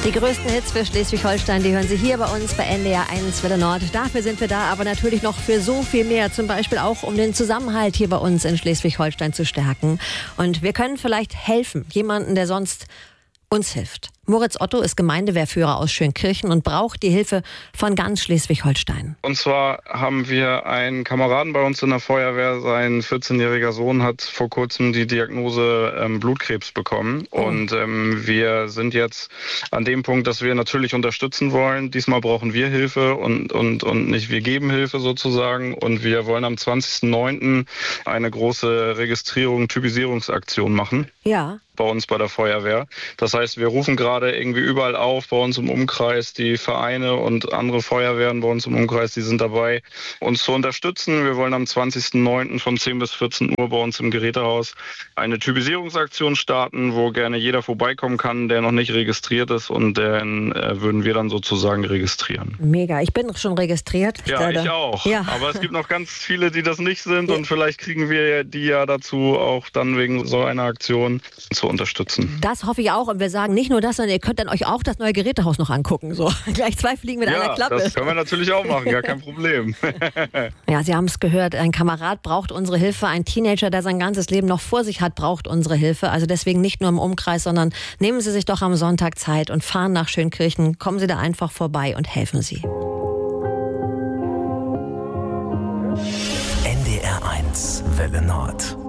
Die größten Hits für Schleswig-Holstein, die hören Sie hier bei uns bei NDR 1 Welle Nord. Dafür sind wir da, aber natürlich noch für so viel mehr. Zum Beispiel auch, um den Zusammenhalt hier bei uns in Schleswig-Holstein zu stärken. Und wir können vielleicht helfen, jemanden, der sonst uns hilft. Moritz Otto ist Gemeindewehrführer aus Schönkirchen und braucht die Hilfe von ganz Schleswig-Holstein. Und zwar haben wir einen Kameraden bei uns in der Feuerwehr. Sein 14-jähriger Sohn hat vor kurzem die Diagnose Blutkrebs bekommen. Oh. Und wir sind jetzt an dem Punkt, dass wir natürlich unterstützen wollen. Diesmal brauchen wir Hilfe und nicht wir geben Hilfe sozusagen. Und wir wollen am 20.09. eine große Typisierungsaktion machen. Ja. Bei uns bei der Feuerwehr. Das heißt, wir rufen gerade irgendwie überall auf bei uns im Umkreis. Die Vereine und andere Feuerwehren bei uns im Umkreis, die sind dabei, uns zu unterstützen. Wir wollen am 20.09. von 10 bis 14 Uhr bei uns im Gerätehaus eine Typisierungsaktion starten, wo gerne jeder vorbeikommen kann, der noch nicht registriert ist, und den würden wir dann sozusagen registrieren. Mega, ich bin schon registriert. Ja, ich auch. Ja. Aber es gibt noch ganz viele, die das nicht sind, und vielleicht kriegen wir die ja dazu auch dann wegen so einer Aktion zu unterstützen. Das hoffe ich auch, und wir sagen nicht nur das, sondern ihr könnt dann euch auch das neue Gerätehaus noch angucken. So. Gleich 2 Fliegen mit einer Klappe. Das können wir natürlich auch machen, gar kein Problem. Ja, Sie haben es gehört, ein Kamerad braucht unsere Hilfe, ein Teenager, der sein ganzes Leben noch vor sich hat, braucht unsere Hilfe. Also deswegen nicht nur im Umkreis, sondern nehmen Sie sich doch am Sonntag Zeit und fahren nach Schönkirchen. Kommen Sie da einfach vorbei und helfen Sie. NDR 1 Welle Nord.